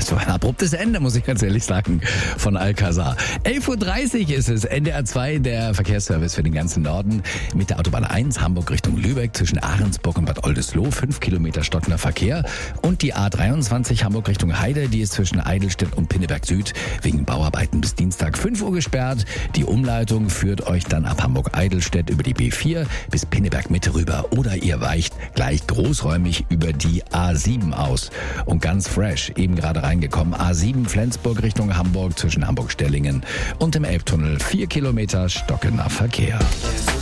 So ein abruptes Ende, muss ich ganz ehrlich sagen, von Alcazar. 11.30 Uhr ist es, NDR 2, der Verkehrsservice für den ganzen Norden. Mit der Autobahn 1 Hamburg Richtung Lübeck zwischen Ahrensburg und Bad Oldesloe, 5 Kilometer stockender Verkehr. Und die A23 Hamburg Richtung Heide, die ist zwischen Eidelstedt und Pinneberg Süd wegen Bauarbeiten bis Dienstag 5 Uhr gesperrt. Die Umleitung führt euch dann ab Hamburg-Eidelstedt über die B4 bis Pinneberg Mitte rüber oder ihr weicht gleich großräumig über die A7 aus. Und ganz fresh, eben gerade reingekommen, A7 Flensburg Richtung Hamburg zwischen Hamburg-Stellingen und dem Elbtunnel 4 Kilometer stockender Verkehr.